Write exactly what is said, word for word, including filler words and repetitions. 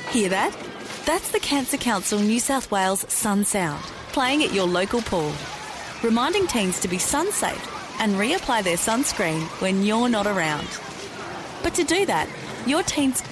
Hear that? That's the Cancer Council New South Wales Sun Sound, playing at your local pool, reminding teens to be sun safe and reapply their sunscreen when you're not around. But to do that, your teen's